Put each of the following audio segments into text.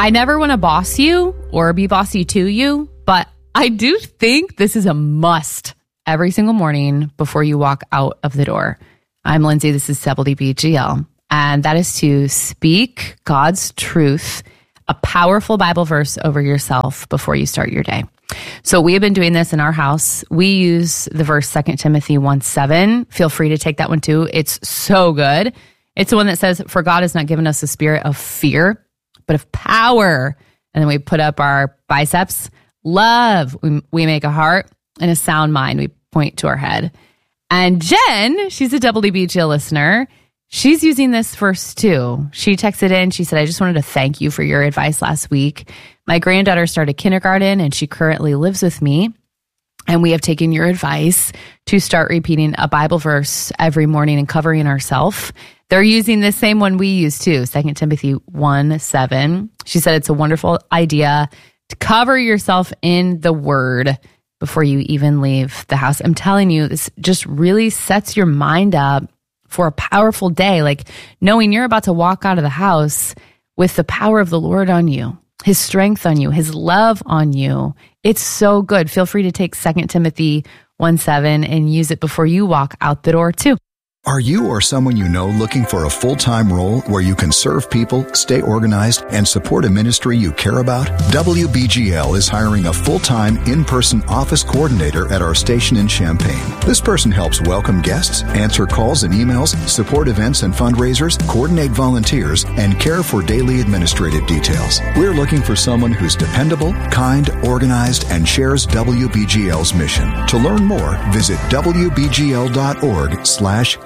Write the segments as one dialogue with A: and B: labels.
A: I never want to boss you or be bossy to you, but I do think this is a must every single morning before you walk out of the door. I'm Lindsay. This is WBGL, and that is to speak God's truth, a powerful Bible verse over yourself before you start your day. So we have been doing this in our house. We use the verse 2 Timothy 1:7. Feel free to take that one too. It's so good. It's the one that says, "For God has not given us a spirit of fear, but of power." And then we put up our biceps. Love. We make a heart, and a sound mind. We point to our head. And Jen, she's a WBGL listener. She's using this verse too. She texted in. She said, "I just wanted to thank you for your advice last week. My granddaughter started kindergarten and she currently lives with me. And we have taken your advice to start repeating a Bible verse every morning and covering ourselves." They're using the same one we use too, 2 Timothy 1:7. She said it's a wonderful idea to cover yourself in the word before you even leave the house. I'm telling you, this just really sets your mind up for a powerful day, like knowing you're about to walk out of the house with the power of the Lord on you, his strength on you, his love on you. It's so good. Feel free to take 2 Timothy 1:7 and use it before you walk out the door too.
B: Are you or someone you know looking for a full-time role where you can serve people, stay organized, and support a ministry you care about? WBGL is hiring a full-time in-person office coordinator at our station in Champaign. This person helps welcome guests, answer calls and emails, support events and fundraisers, coordinate volunteers, and care for daily administrative details. We're looking for someone who's dependable, kind, organized, and shares WBGL's mission. To learn more, visit wbgl.org/careers.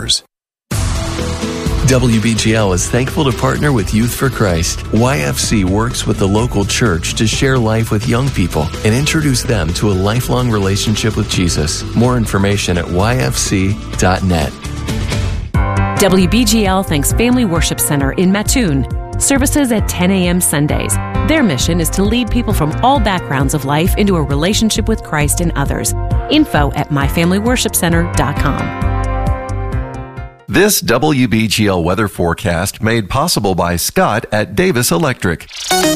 C: WBGL is thankful to partner with Youth for Christ. YFC works with the local church to share life with young people and introduce them to a lifelong relationship with Jesus. More information at yfc.net.
D: WBGL thanks Family Worship Center in Mattoon. Services at 10 a.m. Sundays. Their mission is to lead people from all backgrounds of life into a relationship with Christ and others. Info at myfamilyworshipcenter.com.
E: This WBGL weather forecast made possible by Scott at Davis Electric.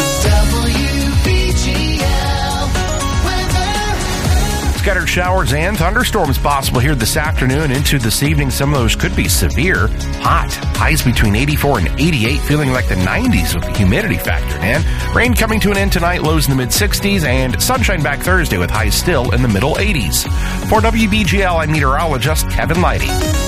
F: Scattered showers and thunderstorms possible here this afternoon into this evening. Some of those could be severe. Hot. Highs between 84 and 88, feeling like the 90s with the humidity factored in. Rain coming to an end tonight, lows in the mid-60s, and sunshine back Thursday with highs still in the middle 80s. For WBGL, I'm meteorologist Kevin Leidy.